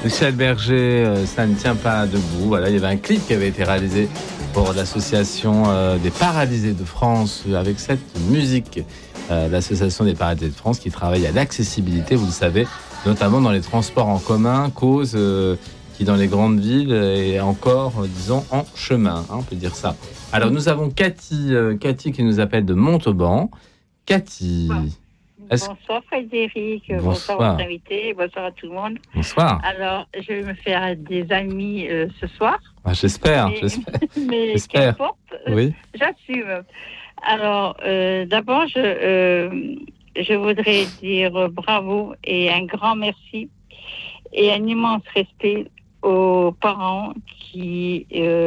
Michel Berger, ça ne tient pas debout. Voilà, il y avait un clip qui avait été réalisé pour l'association des paralysés de France avec cette musique. L'association des paralysés de France qui travaille à l'accessibilité, vous le savez, notamment dans les transports en commun, cause qui dans les grandes villes est encore, disons, en chemin, on peut dire ça. Alors nous avons Cathy qui nous appelle de Montauban. Cathy. Bonsoir Frédéric, bonsoir votre invité, bonsoir à tout le monde. Bonsoir. Alors, je vais me faire des amis ce soir. Ah, j'espère. Mais qu'importe, oui. J'assume. Alors, d'abord, je voudrais dire bravo et un grand merci et un immense respect aux parents qui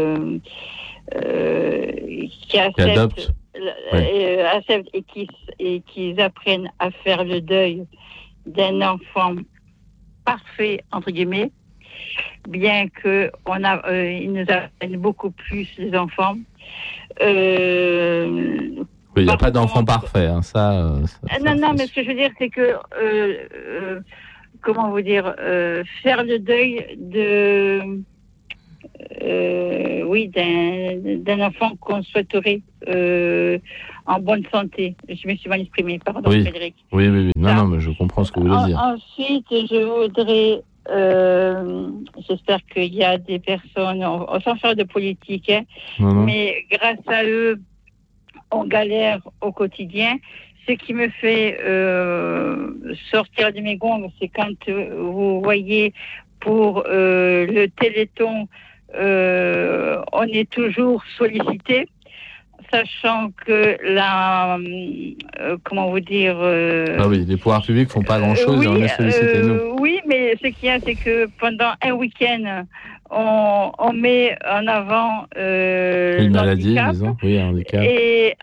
acceptent. Acceptent et qui apprennent à faire le deuil d'un enfant parfait entre guillemets, bien que ils nous apprennent beaucoup plus les enfants. Il n'y a pas d'enfant parfait, hein, ça. Non, mais ce que je veux dire, c'est que comment vous dire, faire le deuil d'un enfant qu'on souhaiterait en bonne santé. Je me suis mal exprimée, pardon Frédéric. Oui. Non, mais je comprends ce que vous voulez dire. Ensuite, je voudrais, j'espère qu'il y a des personnes, sans faire de politique, mais grâce à eux, on galère au quotidien. Ce qui me fait sortir de mes gonds, c'est quand vous voyez pour le Téléthon, on est toujours sollicité, sachant que comment vous dire... les pouvoirs publics font pas grand-chose et on est sollicité, nous. Oui, mais ce qu'il y a, c'est que pendant un week-end, on met en avant une maladie, disons, un handicap. Et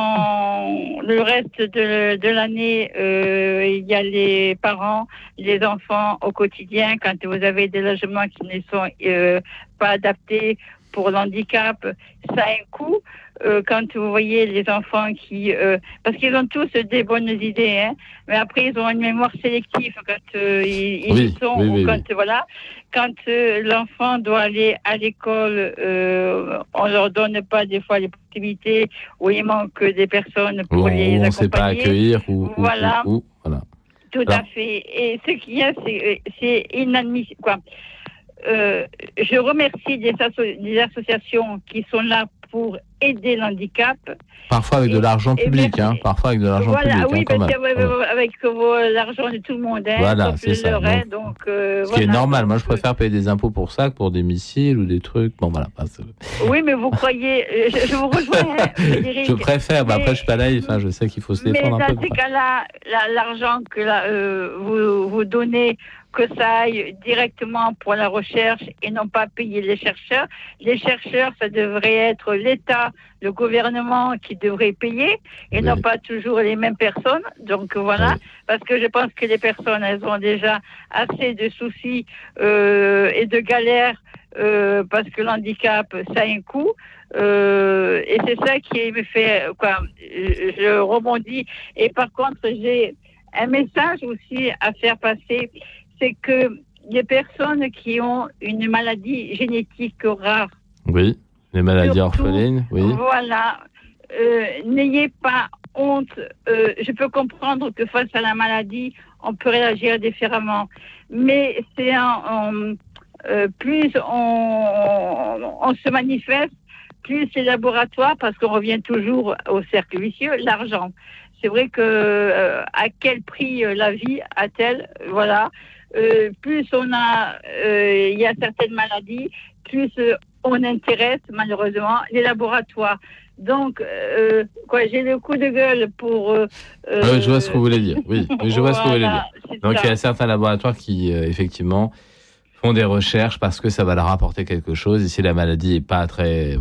le reste de l'année, il y a les parents, les enfants au quotidien, quand vous avez des logements qui ne sont pas adaptés pour l'handicap, ça a un coût. Quand vous voyez les enfants qui... parce qu'ils ont tous des bonnes idées, mais après, ils ont une mémoire sélective quand ils sont... Quand l'enfant doit aller à l'école, on leur donne pas des fois les possibilités, où il manque des personnes pour les accompagner. On ne sait pas accueillir. Voilà. Tout à fait. Et ce qu'il y a, c'est inadmissible. Je remercie des associations qui sont là pour aider l'handicap. Parfois avec de l'argent public, parfois avec de l'argent public. Oui, parce avec l'argent de tout le monde. Voilà, c'est ça. Ce qui est normal. Moi, je préfère payer des impôts pour ça que pour des missiles ou des trucs. Bon, voilà. Oui, mais vous croyez... je vous rejoins, Frédéric. Je préfère. Après, je suis pas naïf. Je sais qu'il faut se défendre un peu. Mais dans ces cas-là, l'argent que vous donnez, que ça aille directement pour la recherche et non pas payer les chercheurs. Les chercheurs, ça devrait être l'État, le gouvernement qui devrait payer et non pas toujours les mêmes personnes. Donc voilà, parce que je pense que les personnes, elles ont déjà assez de soucis et de galères parce que l'handicap, ça a un coût. Et c'est ça qui me fait... je rebondis. Et par contre, j'ai un message aussi à faire passer. C'est que les personnes qui ont une maladie génétique rare. Oui, les maladies orphelines, oui. Voilà. N'ayez pas honte. Je peux comprendre que face à la maladie, on peut réagir différemment. Mais c'est plus on se manifeste, plus les laboratoires, parce qu'on revient toujours au cercle vicieux, l'argent. C'est vrai que à quel prix la vie a-t-elle? Voilà. Plus il y a certaines maladies, plus on intéresse malheureusement les laboratoires. Donc, j'ai le coup de gueule pour... je vois ce que vous voulez dire. Oui, je vois ce que vous voulez dire. Donc, il y a certains laboratoires qui, effectivement, font des recherches parce que ça va leur apporter quelque chose. Et si la maladie n'est pas très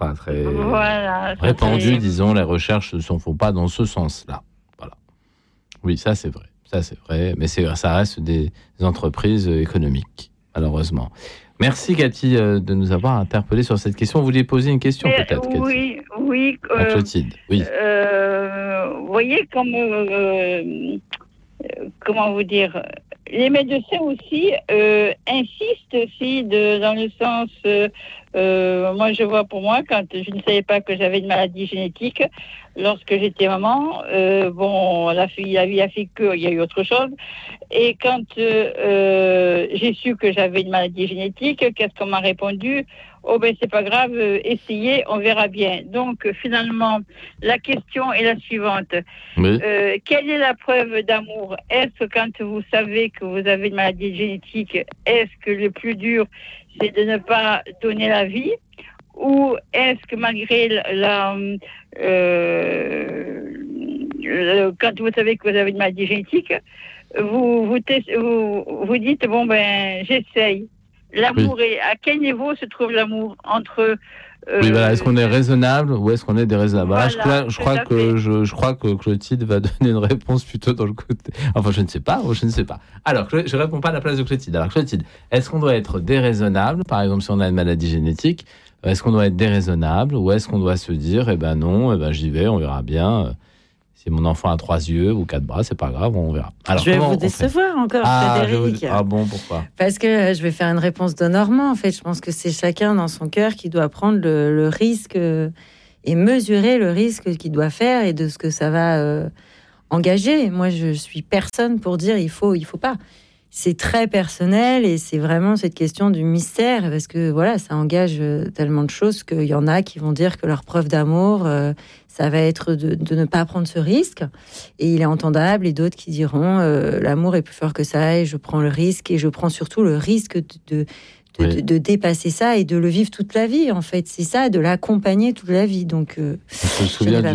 répandue, disons, les recherches ne se font pas dans ce sens-là. Voilà. Oui, ça, c'est vrai. Mais ça reste des entreprises économiques, malheureusement. Merci Cathy de nous avoir interpellés sur cette question. Vous vouliez poser une question peut-être, Cathy? Oui. Clotilde, oui. Vous voyez comment vous dire, les médecins aussi insistent aussi dans le sens, moi je vois pour moi, quand je ne savais pas que j'avais une maladie génétique, lorsque j'étais maman, la vie a fait qu'il y a eu autre chose. Et quand j'ai su que j'avais une maladie génétique, qu'est-ce qu'on m'a répondu ? Oh ben c'est pas grave, essayez, on verra bien. Donc finalement, la question est la suivante. Oui. Quelle est la preuve d'amour ? Est-ce que quand vous savez que vous avez une maladie génétique, est-ce que le plus dur, c'est de ne pas donner la vie ? Ou est-ce que malgré quand vous savez que vous avez une maladie génétique, vous dites, bon ben j'essaye. L'amour est à quel niveau se trouve l'amour entre oui, voilà. Est-ce qu'on est raisonnable ou est-ce qu'on est déraisonnable ? Voilà, je crois que Clotilde va donner une réponse plutôt dans le côté. Enfin, je ne sais pas. Alors, je réponds pas à la place de Clotilde. Alors, Clotilde, est-ce qu'on doit être déraisonnable ? Par exemple, si on a une maladie génétique, est-ce qu'on doit être déraisonnable ou est-ce qu'on doit se dire, j'y vais, on verra bien. Si mon enfant a 3 yeux ou 4 bras, c'est pas grave, on verra. Alors, je vais vous décevoir encore, Frédéric. Ah bon, pourquoi ? Parce que je vais faire une réponse de Normand. En fait, je pense que c'est chacun dans son cœur qui doit prendre le risque et mesurer le risque qu'il doit faire et de ce que ça va engager. Moi, je suis personne pour dire il faut pas. C'est très personnel et c'est vraiment cette question du mystère parce que voilà, ça engage tellement de choses qu'il y en a qui vont dire que leur preuve d'amour, ça va être de ne pas prendre ce risque et il est entendable, et d'autres qui diront l'amour est plus fort que ça et je prends le risque et je prends surtout le risque de dépasser ça et de le vivre toute la vie. En fait, c'est ça, de l'accompagner toute la vie. Donc, on se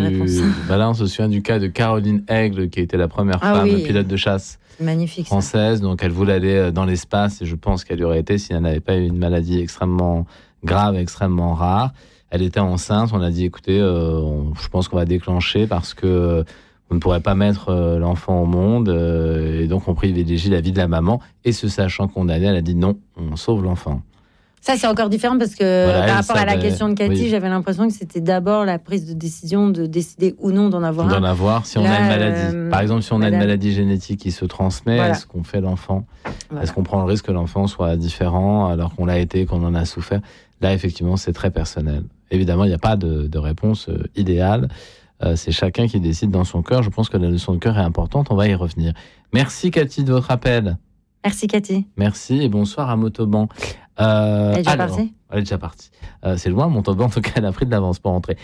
souvient du cas de Caroline Aigle qui était la première femme pilote de chasse. Magnifique, française, donc elle voulait aller dans l'espace et je pense qu'elle y aurait été si elle n'avait pas eu une maladie extrêmement grave, extrêmement rare. Elle était enceinte, on a dit écoutez, je pense qu'on va déclencher parce que on ne pourrait pas mettre l'enfant au monde et donc on privilégie la vie de la maman et se sachant condamnée, elle a dit non, on sauve l'enfant. Ça, c'est encore différent parce que par rapport à la question de Cathy, j'avais l'impression que c'était d'abord la prise de décision de décider ou non d'en avoir un. D'en avoir, si on a une maladie. Par exemple, si on a une maladie génétique qui se transmet, est-ce qu'on fait l'enfant ? Est-ce qu'on prend le risque que l'enfant soit différent alors qu'on l'a été, qu'on en a souffert ? Là, effectivement, c'est très personnel. Évidemment, il n'y a pas de réponse idéale. C'est chacun qui décide dans son cœur. Je pense que la leçon de cœur est importante. On va y revenir. Merci, Cathy, de votre appel. Merci, Cathy. Merci et bonsoir à Motoban. Elle est déjà partie. C'est loin, Montauban, en tout cas, elle a pris de l'avance pour entrer.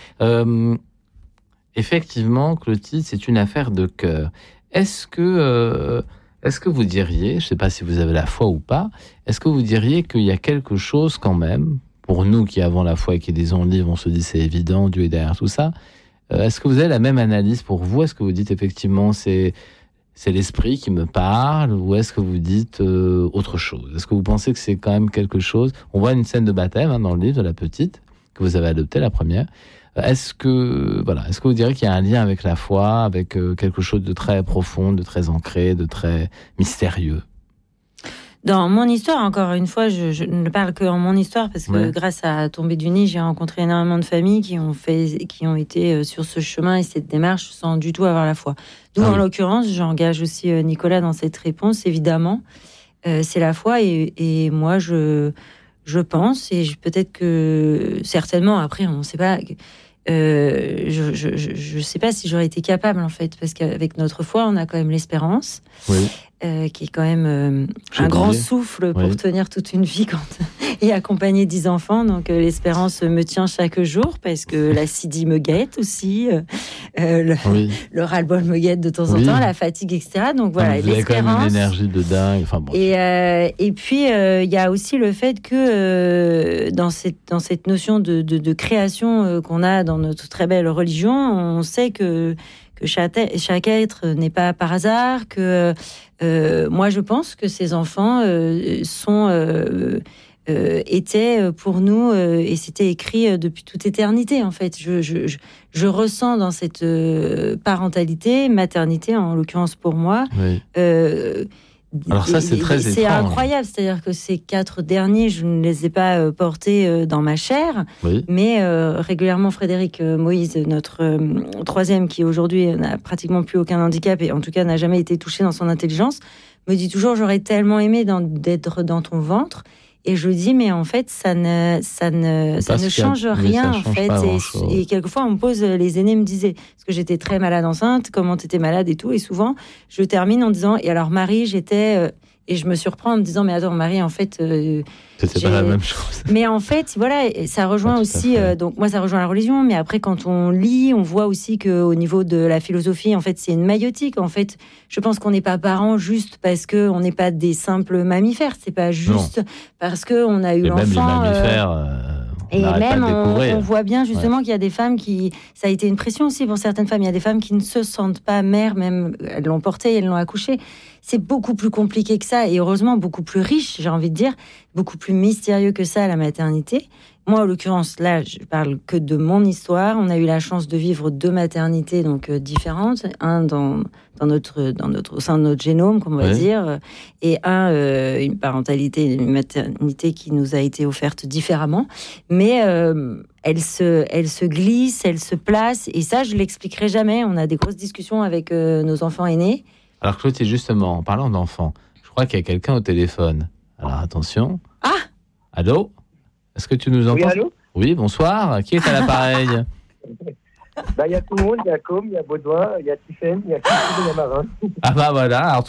Effectivement, Clotilde, c'est une affaire de cœur. Est-ce que vous diriez, je ne sais pas si vous avez la foi ou pas, est-ce que vous diriez qu'il y a quelque chose quand même, pour nous qui avons la foi et qui lisons le livre, on se dit c'est évident, Dieu est derrière tout ça. Est-ce que vous avez la même analyse pour vous ? Est-ce que vous dites effectivement c'est l'esprit qui me parle ou est-ce que vous dites autre chose ? Est-ce que vous pensez que c'est quand même quelque chose ? On voit une scène de baptême dans le livre de la petite que vous avez adoptée, la première. Est-ce que vous diriez qu'il y a un lien avec la foi, avec quelque chose de très profond, de très ancré, de très mystérieux ? Dans mon histoire, encore une fois, je ne parle que en mon histoire parce que grâce à Tomber du Nid, j'ai rencontré énormément de familles qui ont été sur ce chemin et cette démarche sans du tout avoir la foi. D'où, en l'occurrence, j'engage aussi Nicolas dans cette réponse, évidemment. C'est la foi et moi, je pense, et peut-être que certainement, après, on ne sait pas... je sais pas si j'aurais été capable, en fait, parce qu'avec notre foi, on a quand même l'espérance. Oui. Qui est quand même un grand souffle pour tenir toute une vie et accompagner 10 enfants. Donc l'espérance me tient chaque jour parce que la Sidi me guette aussi, le ras-le-bol me guette de temps en temps, la fatigue, etc. Donc voilà, vous avez quand même une énergie de dingue. Enfin, bon. Et puis il y a aussi le fait que dans cette notion de création qu'on a dans notre très belle religion, on sait que chaque être n'est pas par hasard, que moi je pense que ces enfants étaient pour nous, et c'était écrit depuis toute éternité en fait. Je ressens dans cette parentalité, maternité en l'occurrence pour moi, alors ça, c'est très étrange. C'est incroyable, c'est-à-dire que ces 4 derniers, je ne les ai pas portés dans ma chair, mais régulièrement, Frédéric Moïse, notre 3e, qui aujourd'hui n'a pratiquement plus aucun handicap, et en tout cas n'a jamais été touché dans son intelligence, me dit toujours j'aurais tellement aimé d'être dans ton ventre. Et je lui dis mais en fait ça ne change rien en fait. Et quelquefois on me pose, les aînés me disaient parce que j'étais très malade enceinte, comment t'étais malade et tout. Et souvent je termine en disant et alors Marie j'étais et je me surprends en me disant mais attends Marie en fait c'était pas la même chose. Mais en fait voilà ça rejoint aussi donc moi ça rejoint la religion, mais après quand on lit on voit aussi que au niveau de la philosophie en fait c'est une maïotique. En fait je pense qu'on n'est pas parents juste parce que on n'est pas des simples mammifères, c'est pas juste parce que on a eu l'enfant. Même les mammifères. Et même, on voit bien justement qu'il y a des femmes ça a été une pression aussi pour certaines femmes. Il y a des femmes qui ne se sentent pas mères, même elles l'ont portée, elles l'ont accouchée. C'est beaucoup plus compliqué que ça et heureusement beaucoup plus riche, j'ai envie de dire, beaucoup plus mystérieux que ça, la maternité. Moi, en l'occurrence, là, je parle que de mon histoire. On a eu la chance de vivre 2 maternités donc différentes, un au sein de notre génome, comme on va dire, et une parentalité, une maternité qui nous a été offerte différemment. Mais elle se glisse, elle se place, et ça, je l'expliquerai jamais. On a des grosses discussions avec nos enfants aînés. Alors Clotilde, justement, en parlant d'enfants, je crois qu'il y a quelqu'un au téléphone. Alors attention. Ah. Allô ? Est-ce que tu nous entends ? Oui, allô ? Oui, bonsoir. Qui est à l'appareil ? Il y a tout le monde, il y a Com, il y a Baudouin, il y a Tiffen, il y a Christine, il y a Marin. Ah bah voilà, alors